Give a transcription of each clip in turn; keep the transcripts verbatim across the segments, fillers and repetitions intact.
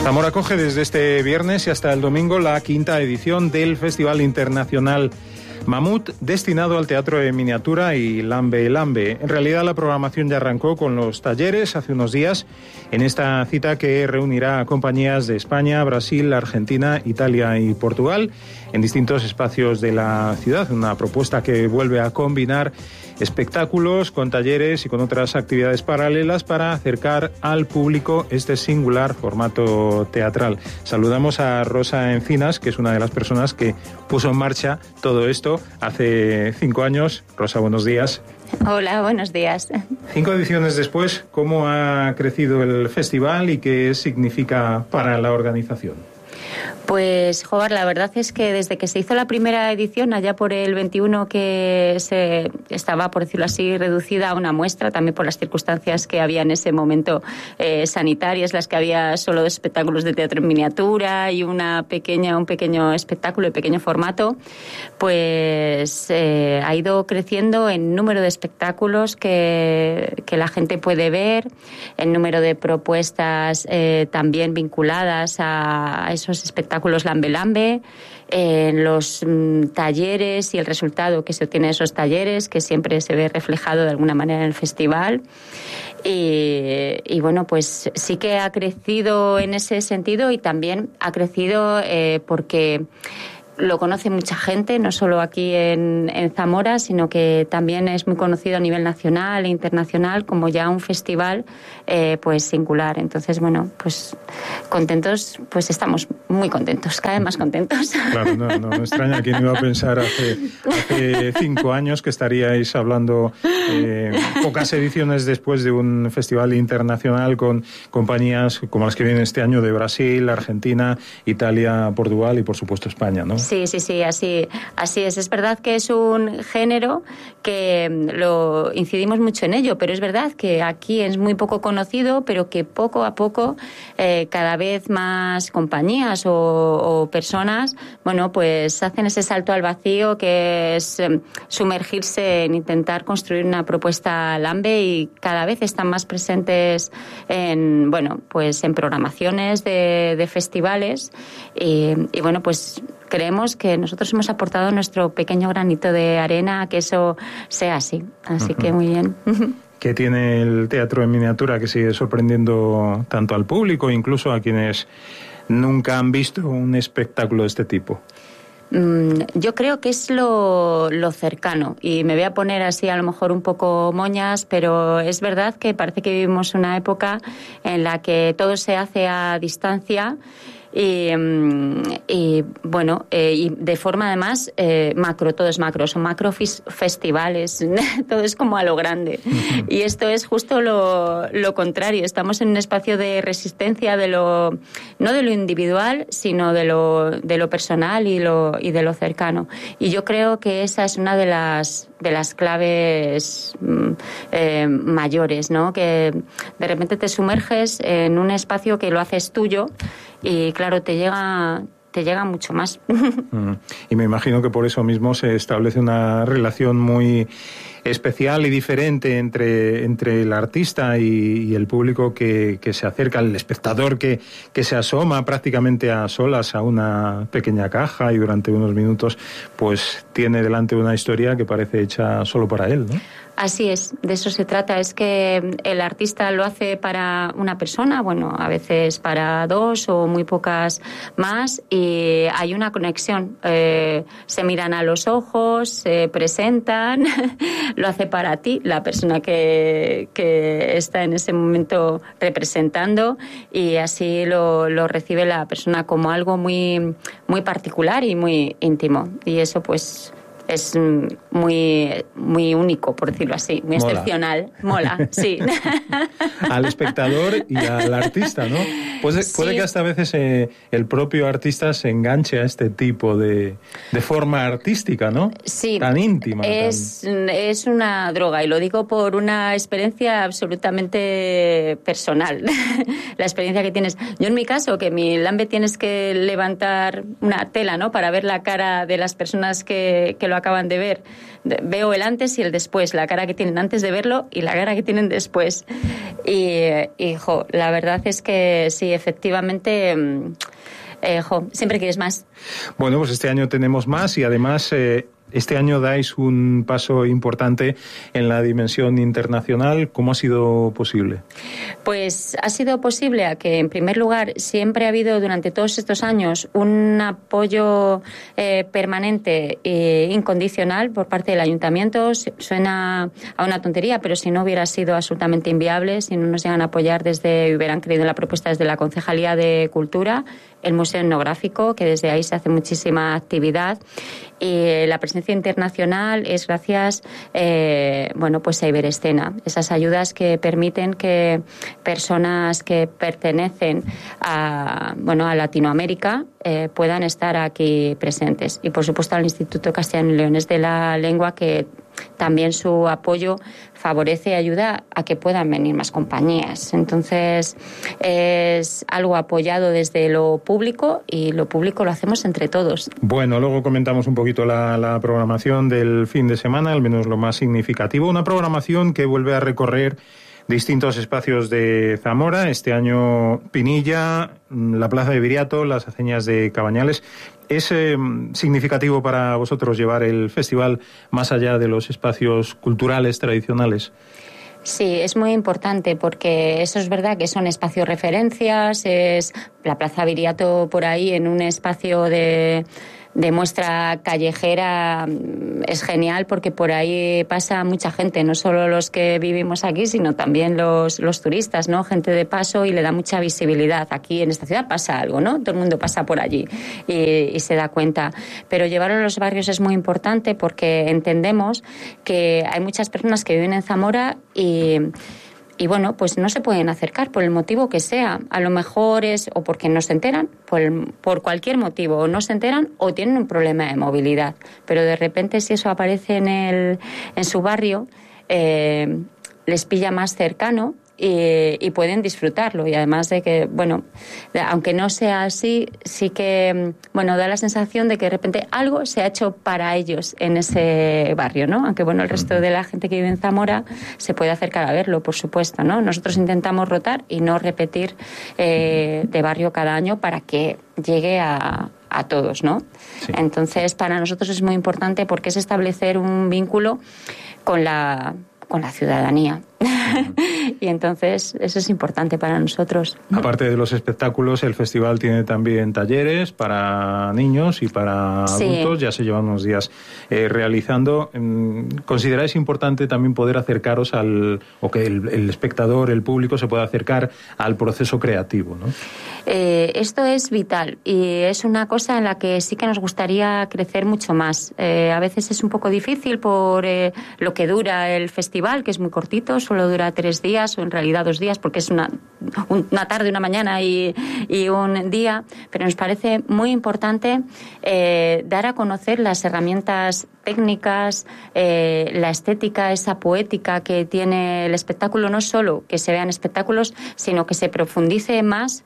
Zamora acoge desde este viernes y hasta el domingo la quinta edición del Festival Internacional Mamut, destinado al teatro de miniatura y Lambe Lambe. En realidad la programación ya arrancó con los talleres hace unos días en esta cita que reunirá a compañías de España, Brasil, Argentina, Italia y Portugal en distintos espacios de la ciudad. Una propuesta que vuelve a combinar espectáculos con talleres y con otras actividades paralelas para acercar al público este singular formato teatral. Saludamos a Rosa Encinas, que es una de las personas que puso en marcha todo esto hace cinco años. Rosa, buenos días. Hola, buenos días. Cinco ediciones después, ¿cómo ha crecido el festival y qué significa para la organización? Pues, Jobar, la verdad es que desde que se hizo la primera edición, allá por el veintiuno, que se estaba, por decirlo así, reducida a una muestra, también por las circunstancias que había en ese momento eh, sanitarias, las que había solo dos espectáculos de teatro en miniatura y una pequeña, un pequeño espectáculo de pequeño formato, pues eh, ha ido creciendo en número de espectáculos que, que la gente puede ver, en número de propuestas eh, también vinculadas a, a esos espectáculos Lambe Lambe, eh, los mm, talleres y el resultado que se obtiene de esos talleres, que siempre se ve reflejado de alguna manera en el festival. Y, y bueno, pues sí que ha crecido en ese sentido y también ha crecido eh, porque lo conoce mucha gente, no solo aquí en, en Zamora, sino que también es muy conocido a nivel nacional e internacional como ya un festival eh, pues singular. Entonces, bueno, pues contentos, pues estamos muy contentos, cada vez más contentos. Claro, no, no, no extraña quién iba a pensar hace, hace cinco años que estaríais hablando eh, pocas ediciones después de un festival internacional con compañías como las que vienen este año de Brasil, Argentina, Italia, Portugal y por supuesto España, ¿no? Sí, sí, sí, así, así es. Es verdad que es un género que lo incidimos mucho en ello, pero es verdad que aquí es muy poco conocido, pero que poco a poco eh, cada vez más compañías o, o personas, bueno, pues hacen ese salto al vacío que es eh, sumergirse en intentar construir una propuesta Lambe y cada vez están más presentes en, bueno, pues en programaciones de, de festivales y, y bueno, pues creemos que nosotros hemos aportado nuestro pequeño granito de arena a que eso sea así. Así uh-huh. que muy bien. ¿Qué tiene el teatro en miniatura que sigue sorprendiendo tanto al público, incluso a quienes nunca han visto un espectáculo de este tipo? Yo creo que es lo, lo cercano y me voy a poner así a lo mejor un poco moñas, pero es verdad que parece que vivimos una época en la que todo se hace a distancia. Y, y bueno, eh, y de forma además eh, macro, todo es macro, son macro fis- festivales, todo es como a lo grande. Uh-huh. Y esto es justo lo, lo contrario, estamos en un espacio de resistencia de lo, no de lo individual, sino de lo, de lo personal y, lo, y de lo cercano. Y yo creo que esa es una de las, de las claves eh, mayores, ¿no? Que de repente te sumerges en un espacio que lo haces tuyo y claro, te llega te llega mucho más. Mm. Y me imagino que por eso mismo se establece una relación muy especial y diferente entre, entre el artista y, y el público que, que se acerca, el espectador que, que se asoma prácticamente a solas a una pequeña caja y durante unos minutos pues tiene delante una historia que parece hecha solo para él, ¿no? Así es, de eso se trata. Es que el artista lo hace para una persona, bueno, a veces para dos o muy pocas más, y hay una conexión. Eh, se miran a los ojos, se presentan, lo hace para ti, la persona que, que está en ese momento representando, y así lo, lo recibe la persona como algo muy, muy particular y muy íntimo. Y eso, pues, es muy muy único, por decirlo así, muy Mola. excepcional. Mola, sí. Al espectador y al artista, ¿no? Puede, sí. puede que hasta a veces eh, el propio artista se enganche a este tipo de, de forma artística, ¿no? Sí. Tan íntima. Es, tan... es una droga, y lo digo por una experiencia absolutamente personal. La experiencia que tienes. Yo en mi caso, que mi Lambe tienes que levantar una tela, ¿no? Para ver la cara de las personas que, que lo acaban de ver, veo el antes y el después, la cara que tienen antes de verlo y la cara que tienen después. Y, y jo, la verdad es que sí, efectivamente, eh, jo, siempre quieres más. Bueno, pues este año tenemos más y además eh, este año dais un paso importante en la dimensión internacional. ¿Cómo ha sido posible? Pues ha sido posible a que, en primer lugar, siempre ha habido durante todos estos años un apoyo eh, permanente e incondicional por parte del ayuntamiento. Suena a una tontería, pero si no hubiera sido absolutamente inviable, si no nos llegan a apoyar desde, hubieran creído en la propuesta desde la Concejalía de Cultura, el Museo Etnográfico, que desde ahí se hace muchísima actividad. Y la presencia internacional es gracias eh, bueno, pues a Iberescena, esas ayudas que permiten que personas que pertenecen a, bueno, a Latinoamérica eh, puedan estar aquí presentes. Y por supuesto al Instituto Castellano y Leones de la Lengua, que también su apoyo favorece y ayuda a que puedan venir más compañías. Entonces, es algo apoyado desde lo público y lo público lo hacemos entre todos. Bueno, luego comentamos un poquito la, la programación del fin de semana, al menos lo más significativo. Una programación que vuelve a recorrer distintos espacios de Zamora. Este año Pinilla, la Plaza de Viriato, las Aceñas de Cabañales. ¿Es eh, significativo para vosotros llevar el festival más allá de los espacios culturales tradicionales? Sí, es muy importante porque eso es verdad que son espacios referencias, es la Plaza Viriato por ahí en un espacio de... de muestra callejera es genial porque por ahí pasa mucha gente, no solo los que vivimos aquí, sino también los, los turistas, ¿no? Gente de paso, y le da mucha visibilidad. Aquí en esta ciudad pasa algo, ¿no? Todo el mundo pasa por allí y, y se da cuenta. Pero llevarlo a los barrios es muy importante porque entendemos que hay muchas personas que viven en Zamora y... Y bueno, pues no se pueden acercar por el motivo que sea. A lo mejor es o porque no se enteran, por, el, por cualquier motivo, o no se enteran o tienen un problema de movilidad. Pero de repente si eso aparece en, el, en su barrio, eh, les pilla más cercano y, y pueden disfrutarlo. Y además de que, bueno, aunque no sea así, sí que, bueno, da la sensación de que de repente algo se ha hecho para ellos en ese barrio, ¿no? Aunque, bueno, el resto de la gente que vive en Zamora se puede acercar a verlo, por supuesto, ¿no? Nosotros intentamos rotar y no repetir eh, de barrio cada año para que llegue a, a todos, ¿no? Sí. Entonces, para nosotros es muy importante porque es establecer un vínculo con la... con la ciudadanía. Y entonces eso es importante para nosotros. Aparte de los espectáculos, el festival tiene también talleres para niños y para adultos. Sí. Ya se llevan unos días eh, realizando. ¿Consideráis importante también poder acercaros al, o que el, el espectador, el público, se pueda acercar al proceso creativo, ¿no? Eh, esto es vital y es una cosa en la que sí que nos gustaría crecer mucho más. Eh, a veces es un poco difícil por eh, lo que dura el festival, que es muy cortito, solo dura tres días o en realidad dos días porque es una, una tarde, una mañana y, y un día, pero nos parece muy importante eh, dar a conocer las herramientas técnicas, eh, la estética, esa poética que tiene el espectáculo, no solo que se vean espectáculos, sino que se profundice más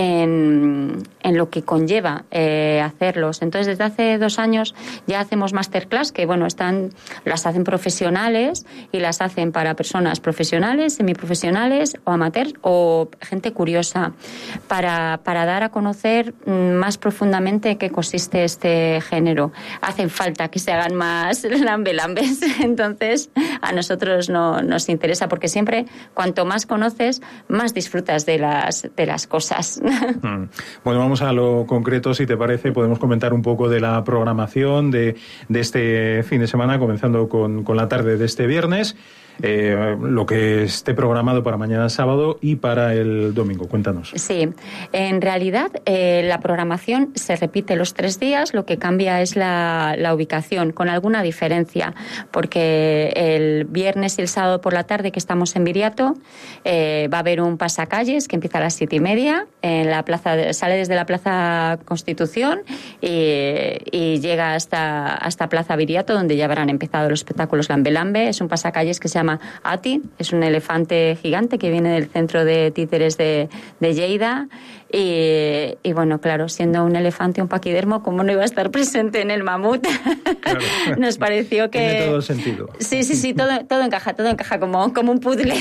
en, en lo que conlleva eh, hacerlos. Entonces, desde hace dos años ya hacemos masterclass, que bueno, están, las hacen profesionales y las hacen para personas profesionales, semiprofesionales o amateurs o gente curiosa, para, para dar a conocer más profundamente qué consiste este género. Hacen falta que se hagan más lambe-lambes, entonces a nosotros no nos interesa porque siempre cuanto más conoces, más disfrutas de las, de las cosas. Bueno, vamos a lo concreto, si te parece, podemos comentar un poco de la programación de, de este fin de semana, comenzando con, con la tarde de este viernes. Eh, lo que esté programado para mañana sábado y para el domingo. Cuéntanos. Sí, en realidad eh, la programación se repite los tres días, lo que cambia es la, la ubicación, con alguna diferencia, porque el viernes y el sábado por la tarde que estamos en Viriato eh, va a haber un pasacalles que empieza a las siete y media, en la plaza de, sale desde la Plaza Constitución y, y llega hasta, hasta Plaza Viriato, donde ya habrán empezado los espectáculos Lambe Lambe. Es un pasacalles que se llama llama Ati, es un elefante gigante que viene del centro de títeres de, de Lleida. Y, y bueno, claro, siendo un elefante, un paquidermo, ¿cómo no iba a estar presente en el mamut? Claro. Nos pareció que... Tiene todo el sentido. Sí, sí, sí, todo, todo encaja, todo encaja como, como un puzzle.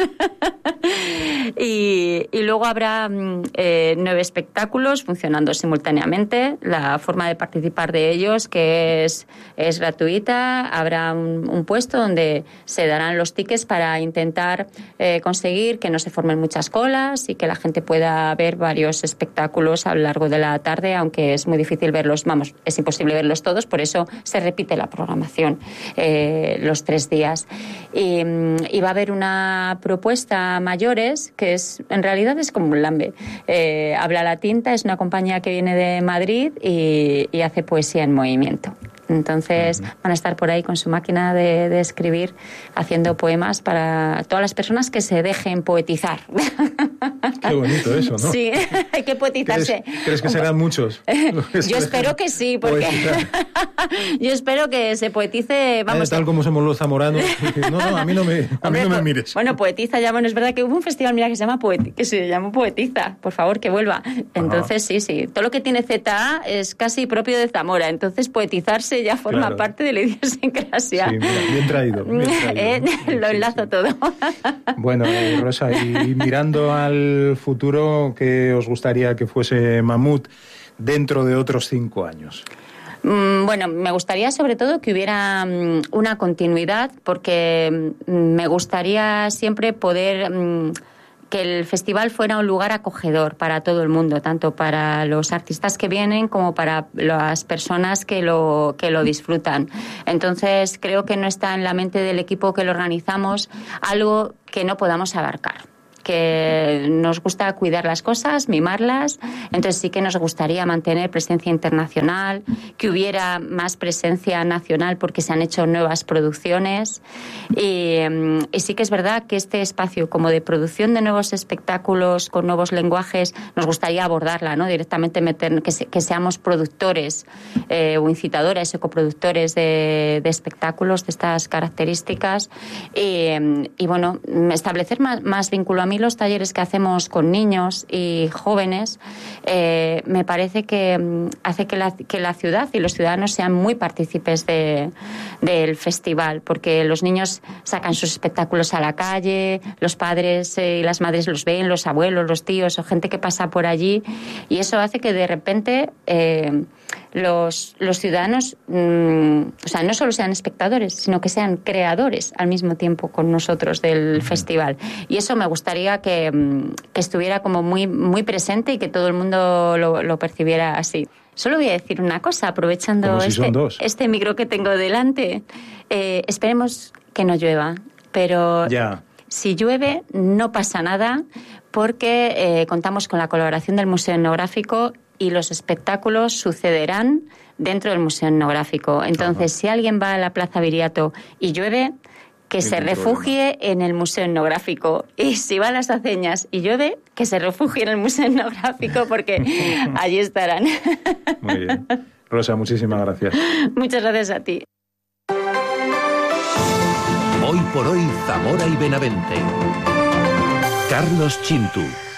y, y luego habrá eh, nueve espectáculos funcionando simultáneamente. La forma de participar de ellos, que es, es gratuita. Habrá un, un puesto donde se darán los tickets para intentar eh, conseguir que no se formen muchas colas y que la gente pueda ver varios espectáculos a lo largo de la tarde, aunque es muy difícil verlos, vamos, es imposible verlos todos, por eso se repite la programación eh, los tres días. Y, y va a haber una propuesta mayores, que es en realidad es como un lambe. Eh, Habla la Tinta, es una compañía que viene de Madrid y, y hace poesía en movimiento. Entonces uh-huh. van a estar por ahí con su máquina de, de escribir, haciendo poemas para todas las personas que se dejen poetizar. Qué bonito eso, ¿no? Sí, hay que poetizarse. ¿Crees, ¿crees que serán muchos? Yo espero que sí, porque yo espero que se poetice, vamos. Eh, tal como somos los zamoranos. No, no, a mí no me, a Hombre, mí no me mires. Bueno, poetiza ya, bueno, es verdad que hubo un festival, mira, que se llama Poeti, que se llamó Poetiza, por favor, que vuelva. Entonces, Ajá. sí, sí, todo lo que tiene Z A es casi propio de Zamora, entonces poetizarse ya forma claro. parte de la idiosincrasia. Sí, mira, bien traído. Bien traído. Eh, lo sí, enlazo sí. todo. Bueno, eh, Rosa, y mirando al futuro, ¿qué os gustaría que fuese Mamut dentro de otros cinco años? Bueno, me gustaría sobre todo que hubiera una continuidad, porque me gustaría siempre poder... que el festival fuera un lugar acogedor para todo el mundo, tanto para los artistas que vienen como para las personas que lo, que lo disfrutan. Entonces, creo que no está en la mente del equipo que lo organizamos algo que no podamos abarcar. Que nos gusta cuidar las cosas, mimarlas, entonces sí que nos gustaría mantener presencia internacional, que hubiera más presencia nacional porque se han hecho nuevas producciones y, y sí que es verdad que este espacio como de producción de nuevos espectáculos con nuevos lenguajes nos gustaría abordarla, ¿no? Directamente meter, que, se, que seamos productores eh, o incitadores o coproductores de, de espectáculos de estas características y, y bueno, establecer más, más vínculo. A mí los talleres que hacemos con niños y jóvenes eh, me parece que um, hace que la, que la ciudad y los ciudadanos sean muy partícipes de, del festival, porque los niños sacan sus espectáculos a la calle, los padres eh, y las madres los ven, los abuelos, los tíos o gente que pasa por allí y eso hace que de repente eh, los, los ciudadanos mmm, o sea, no solo sean espectadores, sino que sean creadores al mismo tiempo con nosotros del uh-huh. festival y eso me gustaría Que, que estuviera como muy, muy presente y que todo el mundo lo, lo percibiera así. Solo voy a decir una cosa, aprovechando si este, este micro que tengo delante. Eh, esperemos que no llueva, pero ya. si llueve no pasa nada porque eh, contamos con la colaboración del Museo Etnográfico y los espectáculos sucederán dentro del Museo Etnográfico. Entonces, Ajá. si alguien va a la Plaza Viriato y llueve, que se refugie problema. en el Museo Etnográfico. Y si va a las Aceñas y llueve, que se refugie en el Museo Etnográfico porque allí estarán. Muy bien. Rosa, muchísimas gracias. Muchas gracias a ti. Hoy por hoy, Zamora y Benavente. Carlos Chintu.